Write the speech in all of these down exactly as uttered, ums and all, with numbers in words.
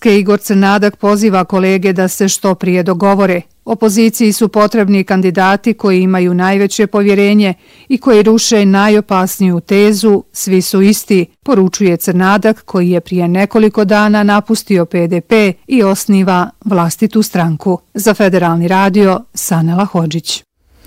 Hrvatske Igor Crnadak poziva kolege da se što prije dogovore. Opoziciji su potrebni kandidati koji imaju najveće povjerenje i koji ruše najopasniju tezu "svi su isti", poručuje Crnadak koji je prije nekoliko dana napustio P D P i osniva vlastitu stranku. Za Federalni radio, Sanela Hodžić.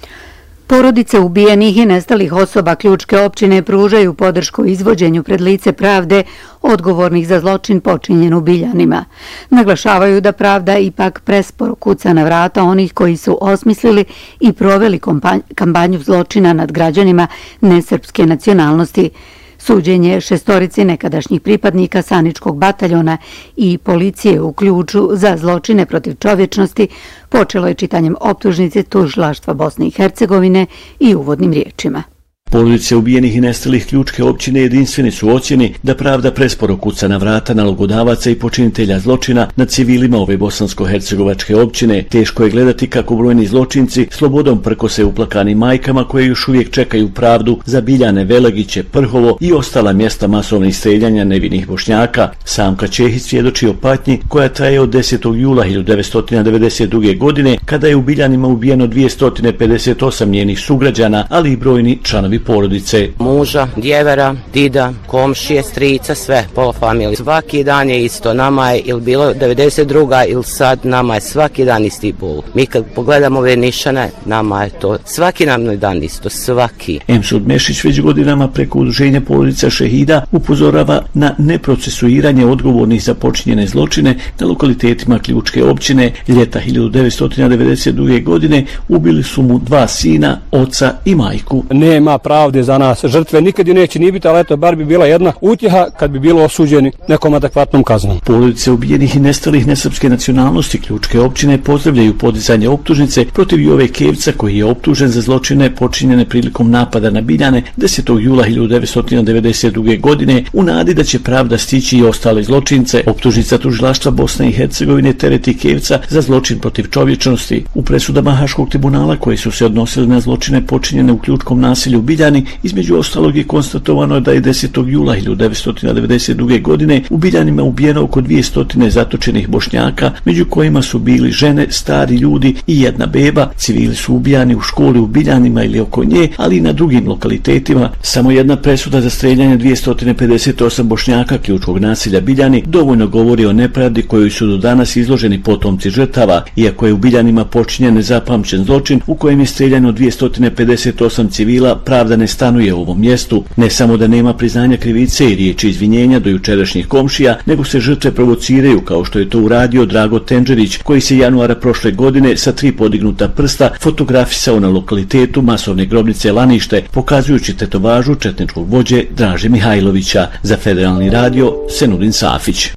Porodice ubijenih i nestalih osoba Ključke općine pružaju podršku izvođenju pred lice pravde odgovornih za zločin počinjen u Biljanima. Naglašavaju da pravda ipak presporo kuca na vrata onih koji su osmislili i proveli kampanju zločina nad građanima nesrpske nacionalnosti. Suđenje šestorici nekadašnjih pripadnika Saničkog bataljona i policije u Ključu za zločine protiv čovječnosti počelo je čitanjem optužnice tužilaštva Bosne i Hercegovine i uvodnim riječima. Porodice ubijenih i nestalih Ključke općine jedinstveni su ocjeni da pravda presporo kuca na vrata nalogodavaca i počinitelja zločina nad civilima ove bosansko-hercegovačke općine. Teško je gledati kako brojni zločinci slobodom prkose uplakanim majkama koje još uvijek čekaju pravdu za Biljane, Velagiće, Prhovo i ostala mjesta masovnih streljanja nevinih Bošnjaka. Samka Čehić svjedoči o patnji koja traje od desetog jula hiljadu devetsto devedeset druge. godine kada je u Biljanima ubijeno dvjesto pedeset osam njenih sugrađana, ali i brojni članovi porodice. Muža, djevera, dida, komšije, strica, sve, pola familije. Svaki dan je isto, nama je ili bilo devedeset druga ili sad, nama je svaki dan isti bol. Mi kad pogledamo ove nišane, nama je to svaki nam je dan isto, svaki. Emsud Mešić već godinama preko udruženja porodica šehida upozorava na neprocesuiranje odgovornih za počinjene zločine na lokalitetima Ključke općine. Ljeta hiljadu devetsto devedeset druge. godine ubili su mu dva sina, oca i majku. Nema pravde za nas, žrtve nikad i neće ni biti, ali eto, bar bi bila jedna utjeha kad bi bilo osuđeni nekom adekvatnom kaznom. Porodice ubijenih i nestalih nesrpske nacionalnosti Ključke općine pozdravljaju podizanje optužnice protiv Jove Kevca koji je optužen za zločine počinjene prilikom napada na Biljane desetog jula hiljadu devetsto devedeset druge. godine u nadi da će pravda stići i ostale zločince. Optužnica tužilaštva Bosne i Hercegovine tereti Kevca za zločin protiv čovječnosti. U presudama Haškog tribunala koji su se odnosili na zločine počinjene u Ključkom nasilju u Biljani, između ostalog je konstatovano da je desetog jula hiljadu devetsto devedeset druge. godine u Biljanima ubijeno oko dvjesto zatočenih Bošnjaka, među kojima su bili žene, stari ljudi i jedna beba. Civili su ubijani u školi u Biljanima ili oko nje, ali i na drugim lokalitetima. Samo jedna presuda za streljanje dvjesto pedeset osam Bošnjaka Ključkog nasilja Biljani dovoljno govori o nepravdi kojoj su do danas izloženi potomci žrtava, iako je u Biljanima počinjen nezapamćen zločin u kojem je streljano dvjesto pedeset osam civila, pravda ne stanuje u ovom mjestu. Ne samo da nema priznanja krivice i riječi izvinjenja do jučerašnjih komšija, nego se žrtve provociraju kao što je to uradio Drago Tendžerić, koji se januara prošle godine sa tri podignuta prsta fotografisao na lokalitetu masovne grobnice Lanište, pokazujući tetovažu četničkog vođe Draže Mihajlovića. Za Federalni radio, Senudin Safić.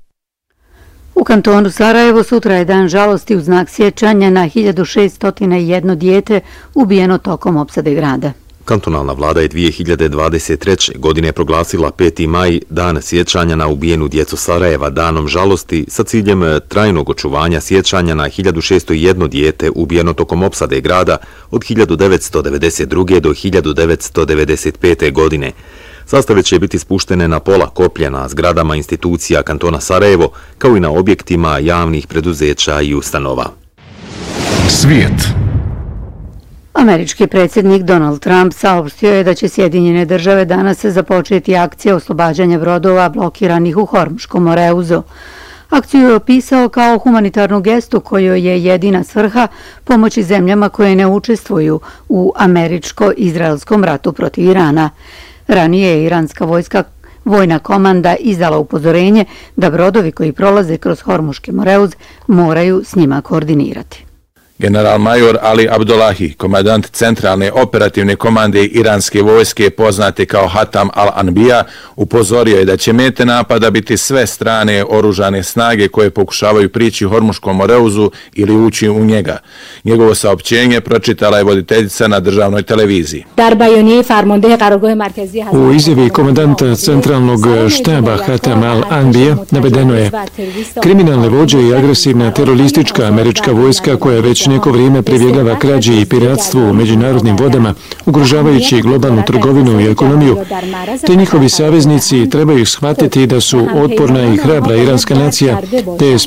U kantonu Sarajevo sutra je dan žalosti u znak sjećanja na hiljadu šeststo jedan dijete ubijeno tokom opsade grada. Kantonalna vlada je dvije hiljade dvadeset treće. godine proglasila peti maj dan sjećanja na ubijenu djecu Sarajeva danom žalosti sa ciljem trajnog očuvanja sjećanja na hiljadu šeststo jedno dijete ubijeno tokom opsade grada od hiljadu devetsto devedeset druge. do hiljadu devetsto devedeset pete. godine. Zastave će biti spuštene na pola koplja na zgradama institucija kantona Sarajevo, kao i na objektima javnih preduzeća i ustanova. Svijet. Američki predsjednik Donald Trump saopštio je da će Sjedinjene države danas započeti akcije oslobađanja brodova blokiranih u Hormuškom moreuzu. Akciju je opisao kao humanitarnu gestu kojoj je jedina svrha pomoći zemljama koje ne učestvuju u američko-izraelskom ratu protiv Irana. Ranije je iranska vojska vojna komanda izdala upozorenje da brodovi koji prolaze kroz Hormuški moreuz moraju s njima koordinirati. General major Ali Abdullahi, komandant centralne operativne komande iranske vojske poznate kao Hatam al-Anbija, upozorio je da će mete napada biti sve strane oružane snage koje pokušavaju prići Hormuškom moreuzu ili ući u njega. Njegovo saopćenje pročitala je voditeljica na državnoj televiziji. U izjavi komandanta centralnog štaba Hatam al-Anbija navedeno je: kriminalne vođe i agresivna teroristička američka vojska koja već neko vrijeme pribjegava krađi i piratstvu u međunarodnim vodama, ugrožavajući globalnu trgovinu i ekonomiju, te njihovi saveznici trebaju shvatiti da su otporna i hrabra iranska nacija, te je